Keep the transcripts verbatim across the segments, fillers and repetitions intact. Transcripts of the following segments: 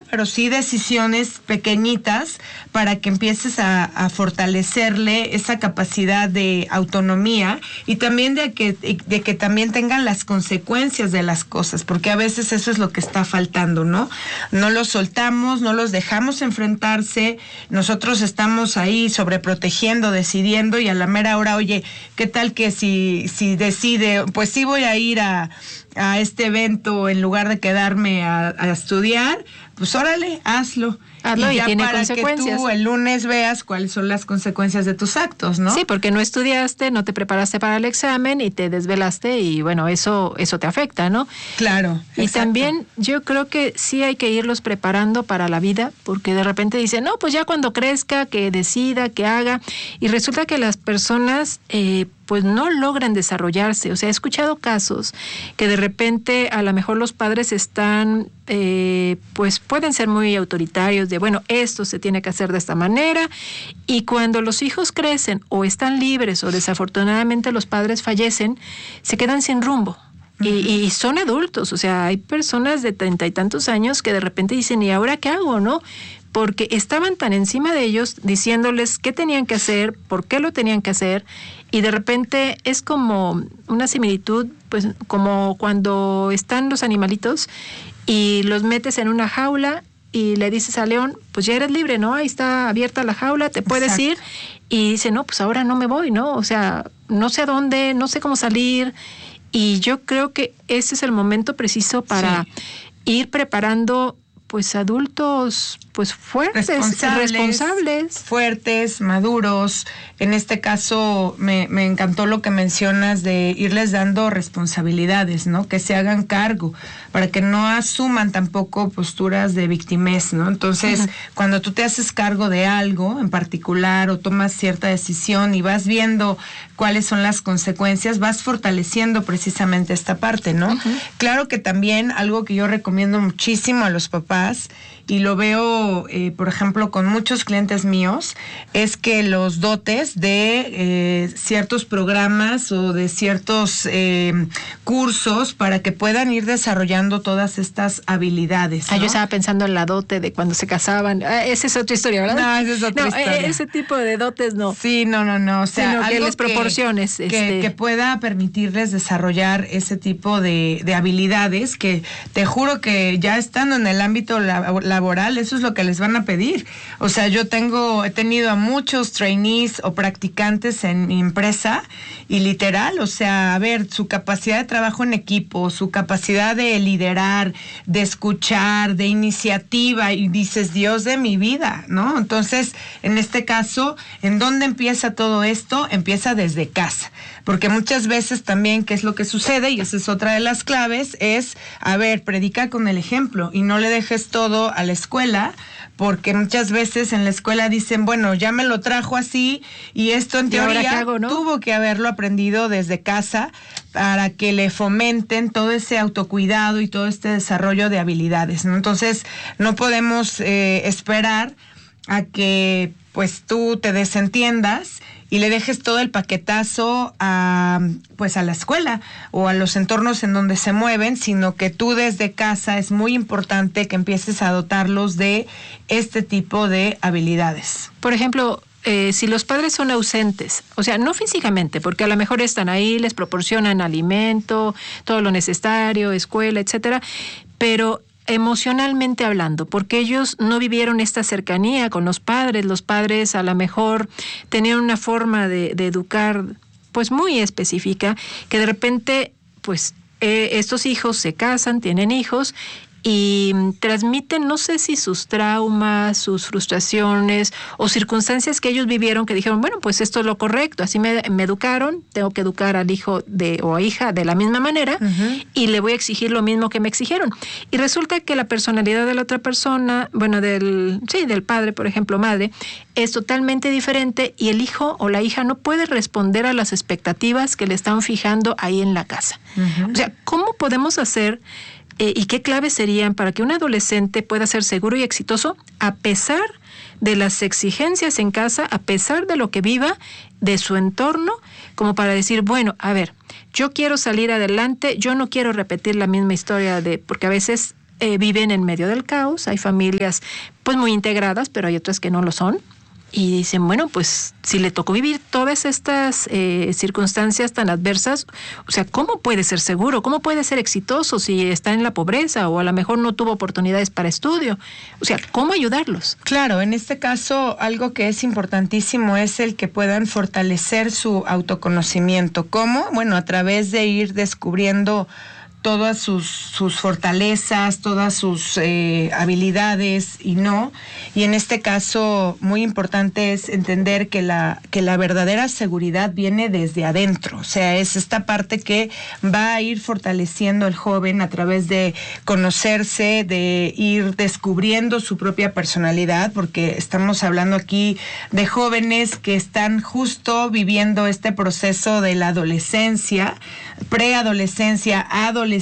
pero sí decisiones pequeñitas para que empieces a, a fortalecerle esa capacidad de autonomía y también de que, de que también tengan las consecuencias de las cosas, porque a veces eso es lo que está faltando, ¿no? No los soltamos, no los dejamos enfrentarse, nosotros estamos ahí sobreprotegiendo, decidiendo y a la mera hora, oye, ¿qué tal que si, si decide, pues sí voy a ir a, a este evento en lugar de quedarme a, a estudiar? Pues órale, hazlo. Hazlo y, y ya tiene para consecuencias. que tú el lunes veas cuáles son las consecuencias de tus actos, ¿no? Sí, porque no estudiaste, no te preparaste para el examen y te desvelaste y bueno, eso eso te afecta, ¿no? Claro. Y exacto. también yo creo que sí hay que irlos preparando para la vida, porque de repente dicen, no, pues ya cuando crezca, que decida, que haga, y resulta que las personas eh, pues no logran desarrollarse. O sea, he escuchado casos que de repente a lo mejor los padres están, eh, pues pueden ser muy autoritarios de, bueno, esto se tiene que hacer de esta manera, y cuando los hijos crecen o están libres o desafortunadamente los padres fallecen, se quedan sin rumbo. Uh-huh. Y, y son adultos, o sea, hay personas de treinta y tantos años que de repente dicen, ¿y ahora qué hago, no? Porque estaban tan encima de ellos diciéndoles qué tenían que hacer, por qué lo tenían que hacer, y de repente es como una similitud, pues como cuando están los animalitos y los metes en una jaula y le dices al león, pues ya eres libre, ¿no? Ahí está abierta la jaula, te puedes Exacto. ir, y dice, no, pues ahora no me voy, ¿no? O sea, no sé a dónde, no sé cómo salir, y yo creo que ese es el momento preciso para sí. ir preparando pues adultos pues fuertes, responsables, responsables, fuertes, maduros. En este caso me, me encantó lo que mencionas de irles dando responsabilidades, ¿no? Que se hagan cargo, para que no asuman tampoco posturas de victimez, ¿no? Entonces, uh-huh. cuando tú te haces cargo de algo en particular o tomas cierta decisión y vas viendo cuáles son las consecuencias, vas fortaleciendo precisamente esta parte, ¿no? Uh-huh. Claro que también algo que yo recomiendo muchísimo a los papás, y lo veo, eh, por ejemplo, con muchos clientes míos, es que los dotes de eh, ciertos programas o de ciertos eh, cursos para que puedan ir desarrollando todas estas habilidades, ¿no? Ah, yo estaba pensando en la dote de cuando se casaban. Ah, esa es otra historia, ¿verdad? No, esa es otra no, historia. Ese tipo de dotes no. Sí, no, no, no. O sea, Sino algo que les proporciones. Que, este... que, que pueda permitirles desarrollar ese tipo de, de habilidades que te juro que ya estando en el ámbito la, laboral, eso es lo que les van a pedir. O sea, yo tengo, he tenido a muchos trainees o practicantes en mi empresa y literal, o sea, a ver, su capacidad de trabajo en equipo, su capacidad de liderar, de escuchar, de iniciativa, y dices, Dios de mi vida, ¿no? Entonces, en este caso, ¿en dónde empieza todo esto? Empieza desde casa, porque muchas veces también, ¿qué es lo que sucede? Y esa es otra de las claves, es, a ver, predica con el ejemplo y no le dejes todo a la escuela, porque muchas veces en la escuela dicen, bueno, ya me lo trajo así y esto en teoría hago, ¿no? Tuvo que haberlo aprendido desde casa para que le fomenten todo ese autocuidado y todo este desarrollo de habilidades, ¿no? Entonces, no podemos eh, esperar a que pues tú te desentiendas y le dejes todo el paquetazo a pues a la escuela o a los entornos en donde se mueven, sino que tú desde casa es muy importante que empieces a dotarlos de este tipo de habilidades. Por ejemplo, eh, si los padres son ausentes, o sea, no físicamente, porque a lo mejor están ahí, les proporcionan alimento, todo lo necesario, escuela, etcétera, pero emocionalmente hablando, porque ellos no vivieron esta cercanía con los padres, los padres a lo mejor tenían una forma de, de educar pues muy específica, que de repente pues eh, estos hijos se casan, tienen hijos y transmiten, no sé si sus traumas, sus frustraciones o circunstancias que ellos vivieron, que dijeron, bueno, pues esto es lo correcto, así me, me educaron, tengo que educar al hijo de o a hija de la misma manera, uh-huh. y le voy a exigir lo mismo que me exigieron. Y resulta que la personalidad de la otra persona, bueno, del, sí, del padre, por ejemplo, madre, es totalmente diferente y el hijo o la hija no puede responder a las expectativas que le están fijando ahí en la casa. Uh-huh. O sea, ¿cómo podemos hacer Eh, ¿y qué claves serían para que un adolescente pueda ser seguro y exitoso a pesar de las exigencias en casa, a pesar de lo que viva, de su entorno, como para decir, bueno, a ver, yo quiero salir adelante, yo no quiero repetir la misma historia de, porque a veces eh, viven en medio del caos, hay familias pues muy integradas, pero hay otras que no lo son. Y dicen, bueno, pues si le tocó vivir todas estas eh, circunstancias tan adversas, o sea, ¿cómo puede ser seguro? ¿Cómo puede ser exitoso si está en la pobreza o a lo mejor no tuvo oportunidades para estudio? O sea, ¿cómo ayudarlos? Claro, en este caso algo que es importantísimo es el que puedan fortalecer su autoconocimiento. ¿Cómo? Bueno, a través de ir descubriendo todas sus, sus fortalezas, todas sus eh, habilidades y no. Y en este caso, muy importante es entender que la, que la verdadera seguridad viene desde adentro. O sea, es esta parte que va a ir fortaleciendo el joven a través de conocerse, de ir descubriendo su propia personalidad, porque estamos hablando aquí de jóvenes que están justo viviendo este proceso de la adolescencia, preadolescencia, adolescencia.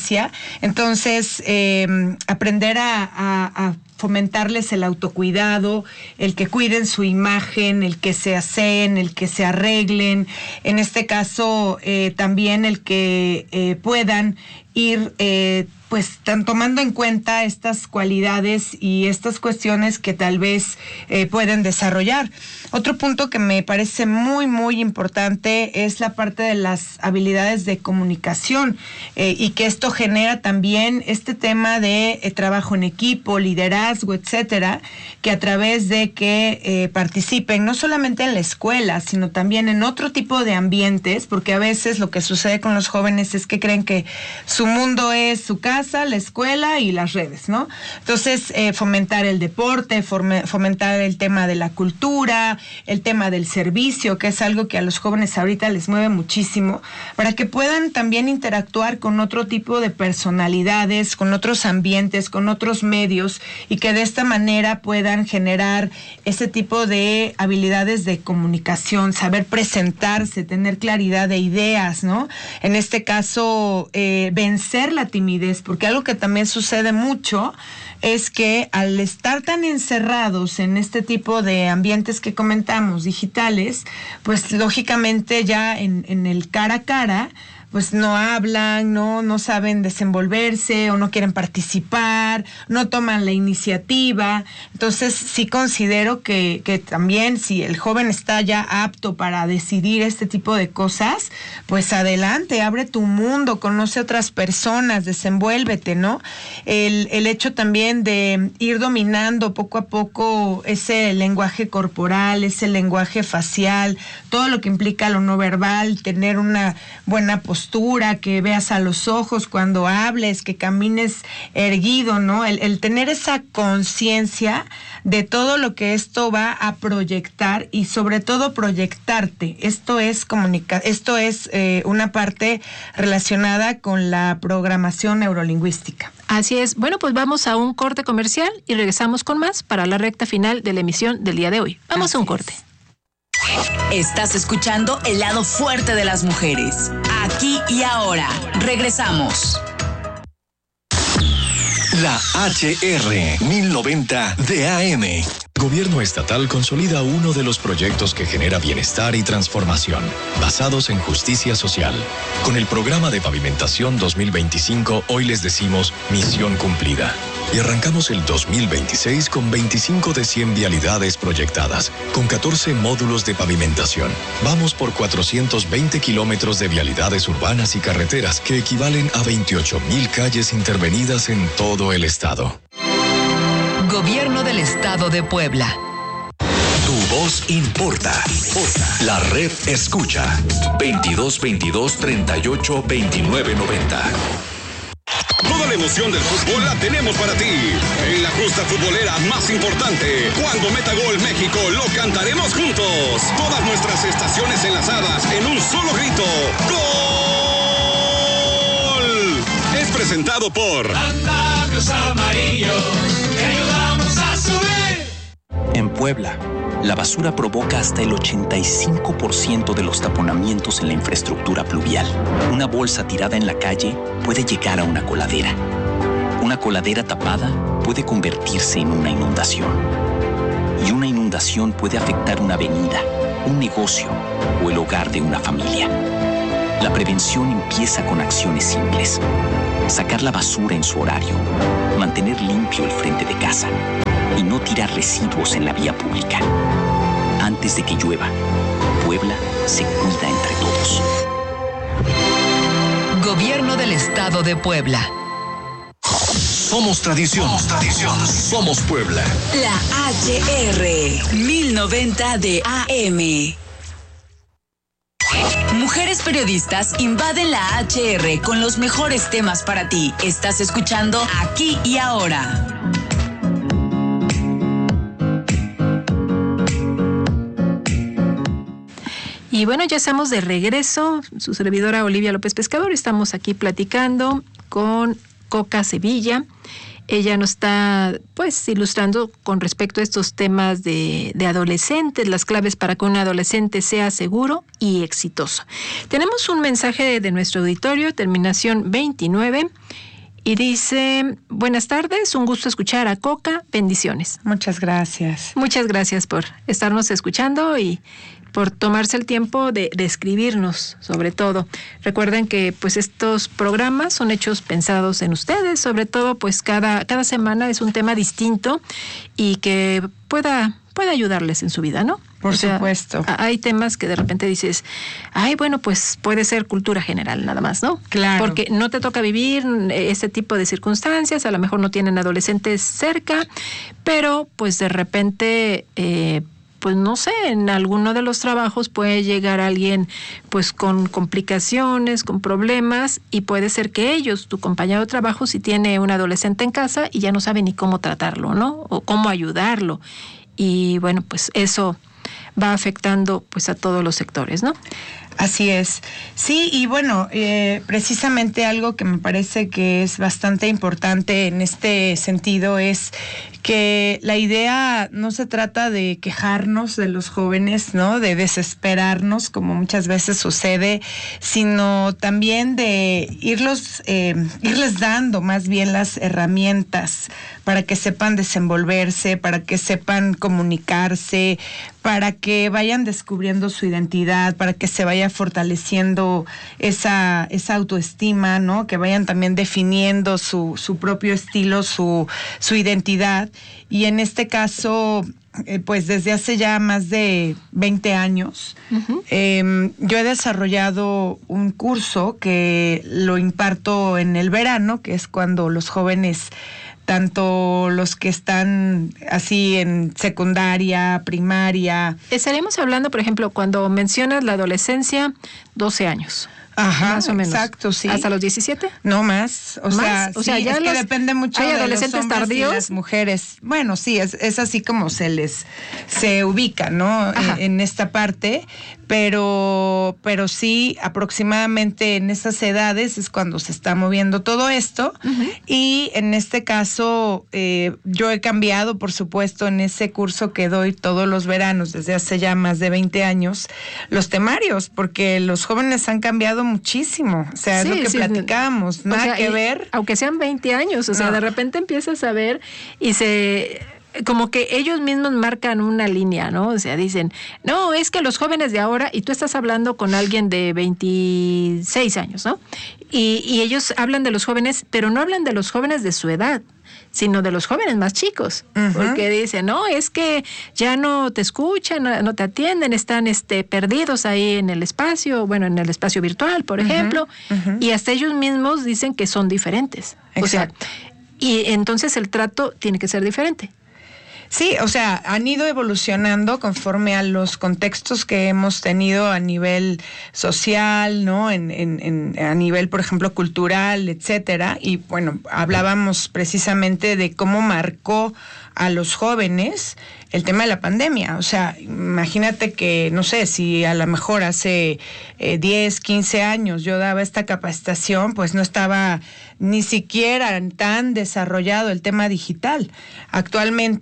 Entonces, eh, aprender a, a, a fomentarles el autocuidado, el que cuiden su imagen, el que se aseen, el que se arreglen. En este caso, eh, también el que eh, puedan ir eh, pues están tomando en cuenta estas cualidades y estas cuestiones que tal vez eh, pueden desarrollar. Otro punto que me parece muy, muy importante es la parte de las habilidades de comunicación eh, y que esto genera también este tema de eh, trabajo en equipo, liderazgo, etcétera, que a través de que eh, participen no solamente en la escuela, sino también en otro tipo de ambientes, porque a veces lo que sucede con los jóvenes es que creen que su mundo es su casa, la escuela y las redes, ¿no? Entonces, eh, fomentar el deporte, forme, fomentar el tema de la cultura, el tema del servicio, que es algo que a los jóvenes ahorita les mueve muchísimo, para que puedan también interactuar con otro tipo de personalidades, con otros ambientes, con otros medios, y que de esta manera puedan generar ese tipo de habilidades de comunicación, saber presentarse, tener claridad de ideas, ¿no? En este caso, eh, vencer la timidez, porque algo que también sucede mucho es que al estar tan encerrados en este tipo de ambientes que comentamos, digitales, pues lógicamente ya en, en el cara a cara, pues no hablan, no, no saben desenvolverse o no quieren participar, no toman la iniciativa. Entonces sí considero que, que también si el joven está ya apto para decidir este tipo de cosas, pues adelante, abre tu mundo, conoce otras personas, desenvuélvete, ¿no? El, el hecho también de ir dominando poco a poco ese lenguaje corporal, ese lenguaje facial, todo lo que implica lo no verbal, tener una buena postura, que veas a los ojos cuando hables, que camines erguido, ¿no? El, el tener esa conciencia de todo lo que esto va a proyectar y sobre todo proyectarte. Esto es comunica- esto es eh, una parte relacionada con la programación neurolingüística. Así es. Bueno, pues vamos a un corte comercial y regresamos con más para la recta final de la emisión del día de hoy. Vamos Así a un corte. Es. Estás escuchando El Lado Fuerte de las Mujeres. Aquí y ahora. Regresamos. La H R mil noventa de A M. Gobierno estatal consolida uno de los proyectos que genera bienestar y transformación, basados en justicia social. Con el programa de pavimentación dos mil veinticinco, hoy les decimos misión cumplida. Y arrancamos el dos mil veintiséis con veinticinco de cien vialidades proyectadas, con catorce módulos de pavimentación. Vamos por cuatrocientos veinte kilómetros de vialidades urbanas y carreteras, que equivalen a veintiocho mil calles intervenidas en todo el estado. Gobierno del Estado de Puebla. Tu voz importa. Importa. La red escucha. veintidós veintidós treinta y ocho veintinueve noventa. Toda la emoción del fútbol la tenemos para ti. En la justa futbolera más importante, cuando meta gol México, lo cantaremos juntos. Todas nuestras estaciones enlazadas en un solo grito. ¡Gol! Es presentado por Cruz Amarillo, te ayudamos a subir. En Puebla, la basura provoca hasta el ochenta y cinco por ciento de los taponamientos en la infraestructura pluvial. Una bolsa tirada en la calle puede llegar a una coladera. Una coladera tapada puede convertirse en una inundación. Y una inundación puede afectar una avenida, un negocio o el hogar de una familia. La prevención empieza con acciones simples. Sacar la basura en su horario, mantener limpio el frente de casa y no tirar residuos en la vía pública. Antes de que llueva, Puebla se cuida entre todos. Gobierno del Estado de Puebla. Somos tradición. Somos tradición. Somos Puebla. La H R mil noventa de A M. Mujeres periodistas invaden la H R con los mejores temas para ti. Estás escuchando Aquí y Ahora. Y bueno, ya estamos de regreso. Su servidora Olivia López Pescador. Estamos aquí platicando con Coca Sevilla. Ella nos está, pues, ilustrando con respecto a estos temas de, de adolescentes, las claves para que un adolescente sea seguro y exitoso. Tenemos un mensaje de, de nuestro auditorio, terminación veintinueve, y dice: buenas tardes, un gusto escuchar a Coca, bendiciones. Muchas gracias. Muchas gracias por estarnos escuchando y por tomarse el tiempo de, de escribirnos, sobre todo. Recuerden que pues estos programas son hechos pensados en ustedes, sobre todo pues cada, cada semana es un tema distinto y que pueda, pueda ayudarles en su vida, ¿no? Por o sea, supuesto. Hay temas que de repente dices, ay, bueno, pues puede ser cultura general nada más, ¿no? Claro. Porque no te toca vivir ese tipo de circunstancias, a lo mejor no tienen adolescentes cerca, pero pues de repente... Eh, pues no sé, en alguno de los trabajos puede llegar alguien pues con complicaciones, con problemas, y puede ser que ellos, tu compañero de trabajo, si tiene un adolescente en casa y ya no sabe ni cómo tratarlo, ¿no? O cómo ayudarlo. Y bueno, pues eso va afectando pues a todos los sectores, ¿no? Así es. Sí, y bueno, eh, precisamente algo que me parece que es bastante importante en este sentido es que la idea no se trata de quejarnos de los jóvenes, ¿no? De desesperarnos, como muchas veces sucede, sino también de irlos, eh, irles dando más bien las herramientas para que sepan desenvolverse, para que sepan comunicarse, para que vayan descubriendo su identidad, para que se vaya fortaleciendo esa, esa autoestima, ¿no? Que vayan también definiendo su, su propio estilo, su, su identidad. Y en este caso, eh, pues desde hace ya más de veinte años, uh-huh. eh, yo he desarrollado un curso que lo imparto en el verano, que es cuando los jóvenes, tanto los que están así en secundaria, primaria. Estaremos hablando, por ejemplo, cuando mencionas la adolescencia, doce años. Ajá, más o menos. Exacto, sí. ¿Hasta los diecisiete? No más, o ¿Más? sea, o sea sí, ya es los, que depende mucho hay de adolescentes los hombres tardíos y las mujeres. Bueno, sí, es, es así como se les se ubica, ¿no? En, en esta parte, pero pero sí, aproximadamente en esas edades es cuando se está moviendo todo esto. Uh-huh. Y en este caso eh, yo he cambiado, por supuesto, en ese curso que doy todos los veranos desde hace ya más de veinte años, los temarios, porque los jóvenes han cambiado muchísimo. O sea, sí, es lo que sí, platicábamos, nada o sea, que ver. Aunque sean veinte años, o sea, no. de repente empiezas a ver y se... como que ellos mismos marcan una línea, ¿no? O sea, dicen, no, es que los jóvenes de ahora, y tú estás hablando con alguien de veintiséis años, ¿no? Y, y ellos hablan de los jóvenes, pero no hablan de los jóvenes de su edad, sino de los jóvenes más chicos, uh-huh. porque dicen, no, es que ya no te escuchan, no, no te atienden, están este, perdidos ahí en el espacio, bueno, en el espacio virtual, por uh-huh. ejemplo, uh-huh. y hasta ellos mismos dicen que son diferentes. Exacto. O sea, y entonces el trato tiene que ser diferente. Sí, o sea, han ido evolucionando conforme a los contextos que hemos tenido a nivel social, ¿no? En, en, en, a nivel, por ejemplo, cultural, etcétera. Y bueno, hablábamos precisamente de cómo marcó a los jóvenes el tema de la pandemia. O sea, imagínate que, no sé, si a lo mejor hace eh, diez, quince años yo daba esta capacitación, pues no estaba ni siquiera tan desarrollado el tema digital. Actualmente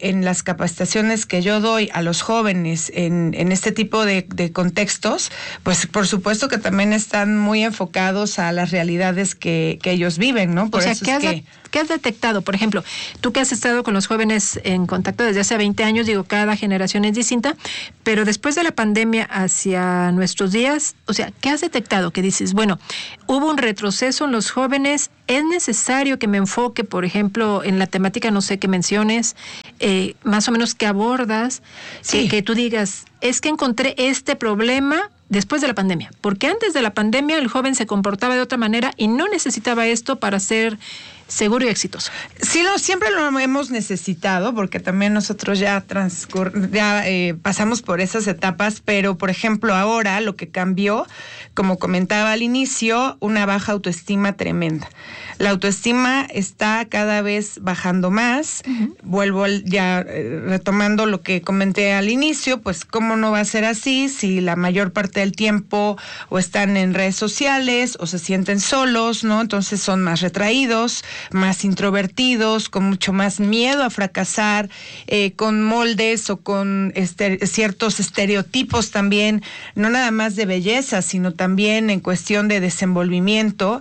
en las capacitaciones que yo doy a los jóvenes en, en este tipo de, de contextos, pues por supuesto que también están muy enfocados a las realidades que, que ellos viven, ¿no? Por o sea, eso ¿qué, es has que... de, ¿qué has detectado? Por ejemplo, tú que has estado con los jóvenes en contacto desde hace veinte años, digo, cada generación es distinta, pero después de la pandemia hacia nuestros días, o sea, ¿qué has detectado? Que dices, bueno, hubo un retroceso en los jóvenes, es necesario que me enfoque, por ejemplo, en la temática, no sé, que menciones, eh, más o menos que abordas, sí. que, que tú digas, es que encontré este problema después de la pandemia, porque antes de la pandemia el joven se comportaba de otra manera y no necesitaba esto para ser seguro y exitoso. Sí, lo, siempre lo hemos necesitado, porque también nosotros ya, transcur- ya eh, pasamos por esas etapas, pero por ejemplo ahora lo que cambió, como comentaba al inicio, una baja autoestima tremenda. La autoestima está cada vez bajando más. Uh-huh. Vuelvo al, ya eh, retomando lo que comenté al inicio, pues cómo no va a ser así si la mayor parte del tiempo o están en redes sociales o se sienten solos, ¿no? Entonces son más retraídos, más introvertidos, con mucho más miedo a fracasar, eh, con moldes o con este, ciertos estereotipos también, no nada más de belleza, sino también en cuestión de desenvolvimiento,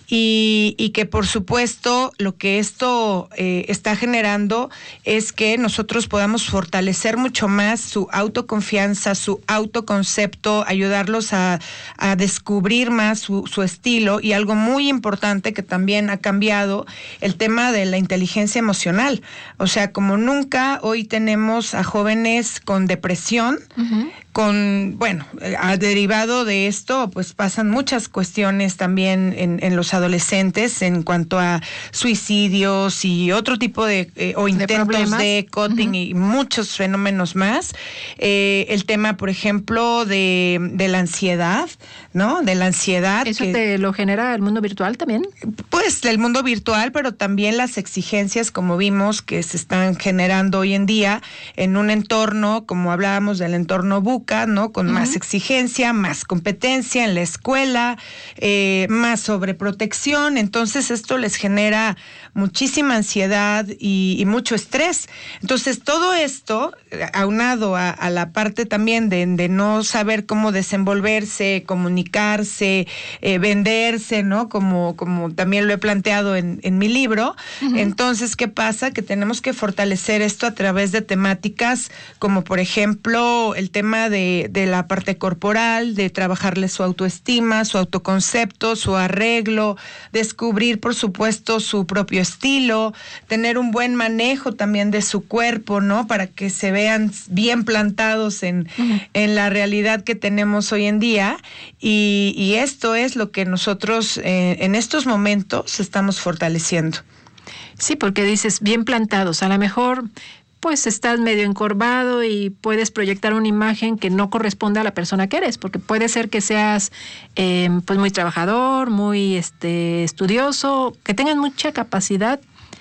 y, y que por supuesto lo que esto eh, está generando es que nosotros podamos fortalecer mucho más su autoconfianza, su autoconcepto, ayudarlos a, a descubrir más su, su estilo, y algo muy importante que también ha cambiado, el tema de la inteligencia emocional. O sea, como nunca, hoy tenemos a jóvenes con depresión, uh-huh. con, bueno, a derivado de esto, pues pasan muchas cuestiones también en, en los adolescentes en cuanto a suicidios y otro tipo de, eh, o intentos de, de cutting uh-huh. y muchos fenómenos más. Eh, el tema, por ejemplo, de, de la ansiedad, ¿no? De la ansiedad. ¿Eso que, te lo genera el mundo virtual también? Pues el mundo virtual, pero también las exigencias, como vimos, que se están generando hoy en día en un entorno, como hablábamos del entorno buca, ¿no? Con uh-huh. más exigencia, más competencia en la escuela, eh, más sobreprotección. Entonces esto les genera muchísima ansiedad y, y mucho estrés. Entonces todo esto, aunado a, a la parte también de, de no saber cómo desenvolverse, comunicarse, eh, venderse, ¿no? Como, como también lo he planteado en, en mi libro. Uh-huh. Entonces, ¿qué pasa? Que tenemos que fortalecer esto a través de temáticas como, por ejemplo, el tema de, de la parte corporal, de trabajarle su autoestima, su autoconcepto, su arreglo, descubrir, por supuesto, su propio estilo, tener un buen manejo también de su cuerpo, ¿no? Para que se vean bien plantados en, uh-huh. en la realidad que tenemos hoy en día. Y, y esto es lo que nosotros eh, en estos momentos estamos fortaleciendo. Sí, porque dices bien plantados, a lo mejor pues estás medio encorvado y puedes proyectar una imagen que no corresponde a la persona que eres, porque puede ser que seas eh, pues muy trabajador, muy este estudioso, que tengas mucha capacidad,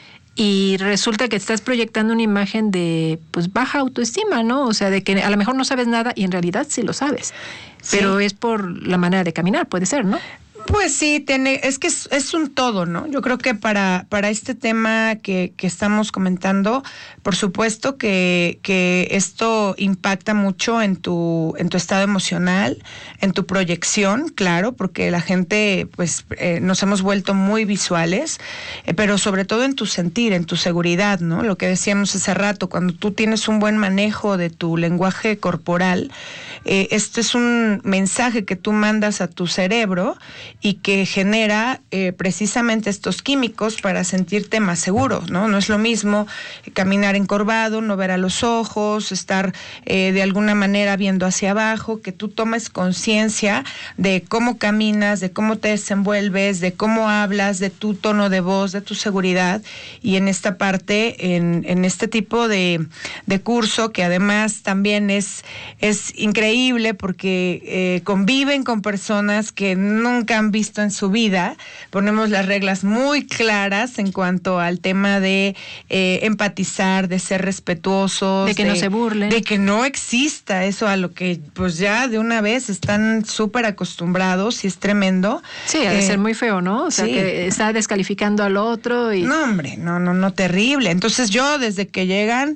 y resulta que estás proyectando una imagen de pues baja autoestima, ¿no? O sea, de que a lo mejor no sabes nada y en realidad sí lo sabes, sí. Pero es por la manera de caminar, puede ser, ¿no? Pues sí, tiene, es que es, es un todo, ¿no? Yo creo que para, para este tema que, que estamos comentando, por supuesto que, que esto impacta mucho en tu, en tu estado emocional, en tu proyección, claro, porque la gente, pues, eh, nos hemos vuelto muy visuales, eh, pero sobre todo en tu sentir, en tu seguridad, ¿no? Lo que decíamos hace rato, cuando tú tienes un buen manejo de tu lenguaje corporal, eh, esto es un mensaje que tú mandas a tu cerebro y que genera eh, precisamente estos químicos para sentirte más seguro, ¿no? No es lo mismo caminar encorvado, no ver a los ojos, estar eh, de alguna manera viendo hacia abajo, que tú tomes conciencia de cómo caminas, de cómo te desenvuelves, de cómo hablas, de tu tono de voz, de tu seguridad. Y en esta parte, en, en este tipo de, de curso, que además también es, es increíble porque eh, conviven con personas que nunca han visto en su vida, ponemos las reglas muy claras en cuanto al tema de eh, empatizar, de ser respetuosos, de que de, no se burlen, de que no exista eso a lo que pues ya de una vez están súper acostumbrados y es tremendo. Sí, ha de eh, ser muy feo, ¿no? O sea, sí. Que está descalificando al otro y... No, hombre, no, no, no, terrible. Entonces yo desde que llegan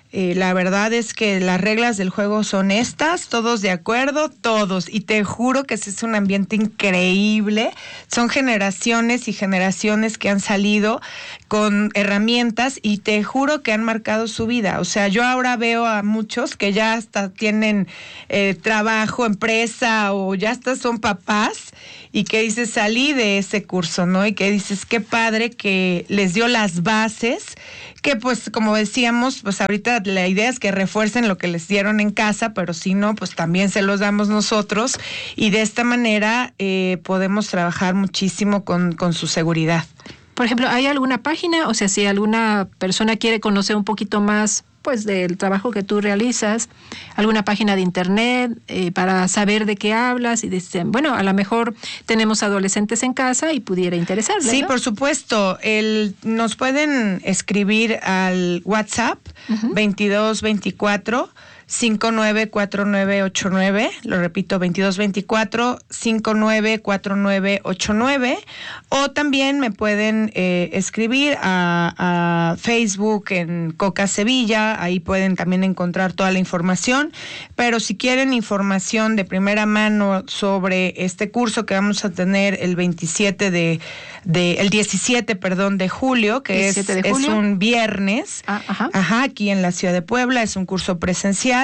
Eh, la verdad es que las reglas del juego son estas, todos de acuerdo, todos. Y te juro que ese es un ambiente increíble. Son generaciones y generaciones que han salido con herramientas y te juro que han marcado su vida. O sea, yo ahora veo a muchos que ya hasta tienen eh, trabajo, empresa o ya hasta son papás y que dices, salí de ese curso, ¿no? Y que dices, qué padre que les dio las bases, que pues como decíamos, pues ahorita la idea es que refuercen lo que les dieron en casa, pero si no, pues también se los damos nosotros y de esta manera eh, podemos trabajar muchísimo con, con su seguridad. Por ejemplo, ¿hay alguna página? O sea, si alguna persona quiere conocer un poquito más pues del trabajo que tú realizas, alguna página de internet eh, para saber de qué hablas y de, bueno, a lo mejor tenemos adolescentes en casa y pudiera interesarles, Sí, ¿no? por supuesto. El, nos pueden escribir al WhatsApp uh-huh. veintidós veinticuatro cinco nueve cuatro nueve ocho nueve, lo repito, veintidós veinticuatro cinco nueve cuatro nueve ocho nueve, o también me pueden eh, escribir a, a Facebook en Coca Sevilla, ahí pueden también encontrar toda la información, pero si quieren información de primera mano sobre este curso que vamos a tener el veintisiete de, de el diecisiete, perdón, de julio, que es, de julio. es un viernes, ah, ajá. Ajá, aquí en la ciudad de Puebla, es un curso presencial.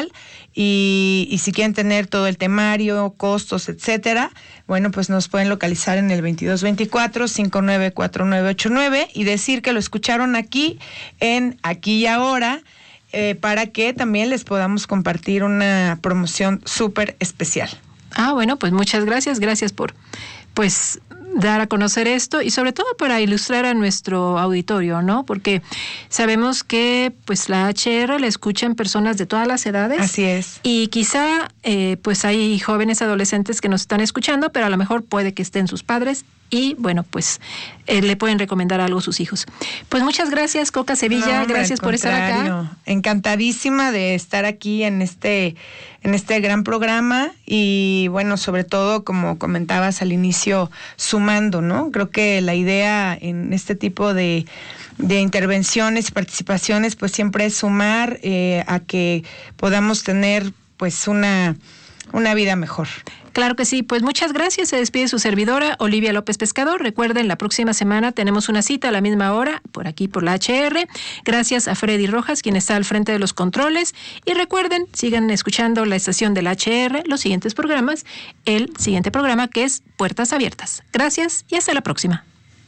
Y, y si quieren tener todo el temario, costos, etcétera, bueno, pues nos pueden localizar en el veintidós veinticuatro cinco nueve cuatro nueve ocho nueve y decir que lo escucharon aquí en Aquí y Ahora, eh, para que también les podamos compartir una promoción súper especial. Ah, bueno, pues muchas gracias, gracias por pues dar a conocer esto y sobre todo para ilustrar a nuestro auditorio, ¿no? Porque sabemos que pues la H R la escuchan personas de todas las edades. Así es. Y quizá eh, pues hay jóvenes adolescentes que nos están escuchando, pero a lo mejor puede que estén sus padres y bueno, pues eh, le pueden recomendar algo a sus hijos. Pues muchas gracias, Coca Sevilla, no, gracias por estar acá. Encantadísima de estar aquí en este, en este gran programa y bueno, sobre todo como comentabas al inicio, sumando, ¿no? Creo que la idea en este tipo de de intervenciones y participaciones pues siempre es sumar eh, a que podamos tener pues una, una vida mejor. Claro que sí, pues muchas gracias. Se despide su servidora, Olivia López Pescador. Recuerden, la próxima semana tenemos una cita a la misma hora, por aquí por la H R. Gracias a Freddy Rojas, quien está al frente de los controles. Y recuerden, sigan escuchando la estación de la H R, los siguientes programas, el siguiente programa que es Puertas Abiertas. Gracias y hasta la próxima.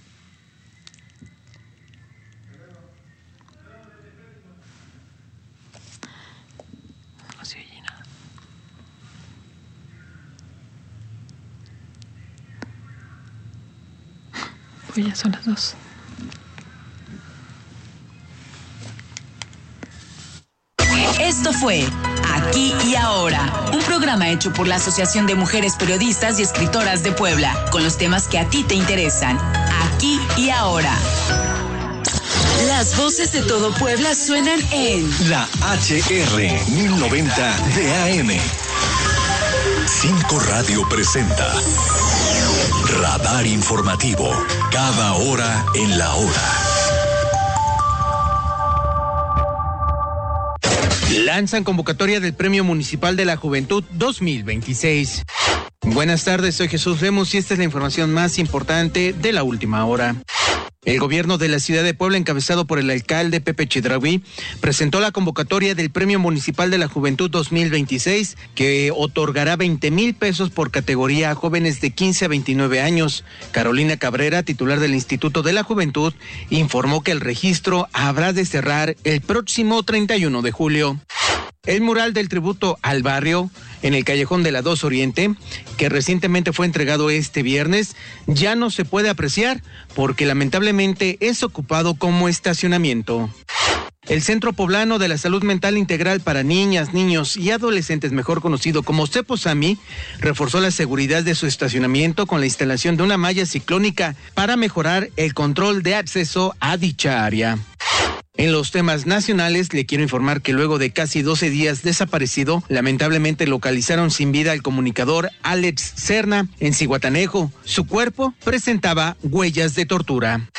Ya son las dos. Esto fue Aquí y Ahora, un programa hecho por la Asociación de Mujeres Periodistas y Escritoras de Puebla, con los temas que a ti te interesan. Aquí y Ahora. Las voces de todo Puebla suenan en La H R mil noventa de A M. Cinco Radio presenta Radar Informativo, cada hora en la hora. Lanzan convocatoria del Premio Municipal de la Juventud dos mil veintiséis. Buenas tardes, soy Jesús Lemus y esta es la información más importante de la última hora. El gobierno de la ciudad de Puebla, encabezado por el alcalde Pepe Chedraui, presentó la convocatoria del Premio Municipal de la Juventud dos mil veintiséis, que otorgará veinte mil pesos por categoría a jóvenes de quince a veintinueve años. Carolina Cabrera, titular del Instituto de la Juventud, informó que el registro habrá de cerrar el próximo treinta y uno de julio. El mural del tributo al barrio en el Callejón de la dos Oriente, que recientemente fue entregado este viernes, ya no se puede apreciar porque lamentablemente es ocupado como estacionamiento. El Centro Poblano de la Salud Mental Integral para Niñas, Niños y Adolescentes, mejor conocido como CEPOSAMI, reforzó la seguridad de su estacionamiento con la instalación de una malla ciclónica para mejorar el control de acceso a dicha área. En los temas nacionales, le quiero informar que luego de casi doce días desaparecido, lamentablemente localizaron sin vida al comunicador Alex Serna en Zihuatanejo. Su cuerpo presentaba huellas de tortura.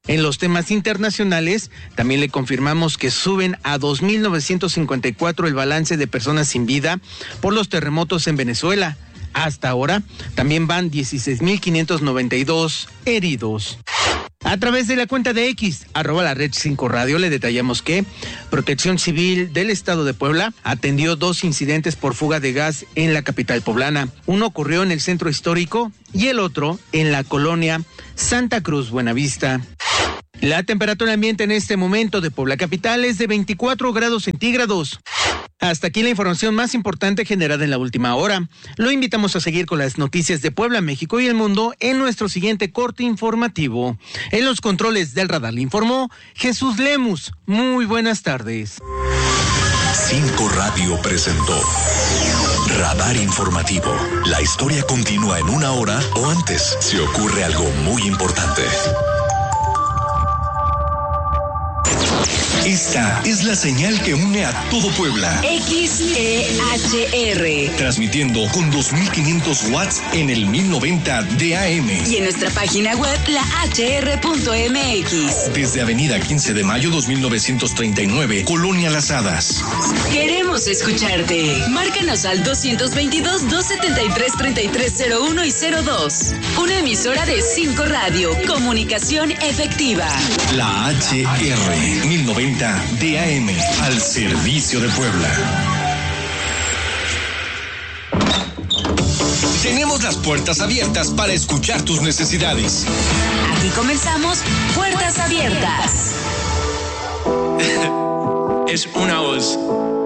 En los temas internacionales, también le confirmamos que suben a dos mil novecientos cincuenta y cuatro el balance de personas sin vida por los terremotos en Venezuela. Hasta ahora, también van dieciséis mil quinientos noventa y dos heridos. A través de la cuenta de X, arroba la red cinco radio, le detallamos que Protección Civil del Estado de Puebla atendió dos incidentes por fuga de gas en la capital poblana. Uno ocurrió en el centro histórico y el otro en la colonia Santa Cruz Buenavista. La temperatura ambiente en este momento de Puebla capital es de veinticuatro grados centígrados. Hasta aquí la información más importante generada en la última hora. Lo invitamos a seguir con las noticias de Puebla, México y el mundo en nuestro siguiente corte informativo. En los controles del radar le informó Jesús Lemus. Muy buenas tardes. Cinco Radio presentó Radar Informativo. La historia continúa en una hora o antes si ocurre algo muy importante. Esta es la señal que une a todo Puebla. X E H R. Transmitiendo con dos mil quinientos watts en el mil noventa de A M. Y en nuestra página web, la H R punto M X. Desde Avenida quince de mayo dos mil novecientos treinta y nueve, Colonia Las Hadas. Queremos escucharte. Márcanos al dos dos dos, dos siete tres, tres tres cero uno y cero dos. Una emisora de cinco Radio. Comunicación efectiva. La H R mil noventa de A M, al servicio de Puebla. Tenemos las puertas abiertas para escuchar tus necesidades. Aquí comenzamos Puertas Abiertas. Es una voz.